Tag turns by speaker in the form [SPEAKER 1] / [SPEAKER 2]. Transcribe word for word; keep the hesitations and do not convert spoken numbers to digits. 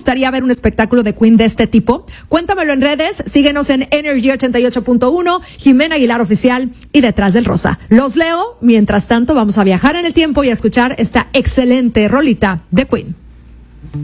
[SPEAKER 1] gustaría ver un espectáculo de Queen de este tipo? Cuéntamelo en redes, síguenos en Energy ochenta y ocho punto uno, Jimena Aguilar Oficial y Detrás del Rosa. Los leo, mientras tanto vamos a viajar en el tiempo y a escuchar esta excelente rolita de Queen.